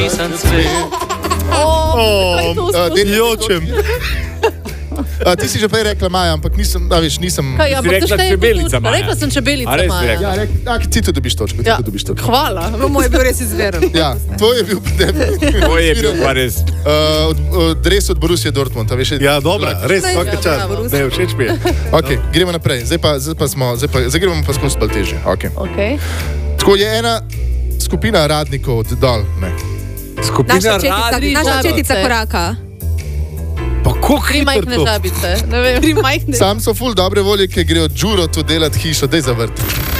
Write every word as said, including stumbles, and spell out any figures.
Nisem cvet. Jočem. A, ti si že prej rekla Maja, ampak nisem, da veš, nisem... Kaj, ampak rekla to šteje čebelica kot- Maja. Rekla sem čebelica A res si Maja. rekla? Ja, rek, a, ti tu dobiš točko, ti Ja. tu dobiš točko. Hvala. Moj je bil res izveren. Ja, tvoj je bil ne, To je bil pa res. Uh, od, od, dres od Borussia Dortmund, a veš? Ja, dobra, res, Saj, vsake ja, čas. bravo. Ne, všeč mi je. Ok, gremo naprej. Zdaj pa, zdaj pa smo, zdaj pa, zdaj gremo pa skozi bolj teže. Okay. Okay. Tako je ena skupina radnikov od dol, ne. Skupina Naša četica, radi. naša četica žabice. koraka. Pa koliko Tri hitro majhne to? žabice. Ne vem. Tri majhne. Sam so ful dobre volje, ki grejo Đuro tu delati hišo, daj zavrt.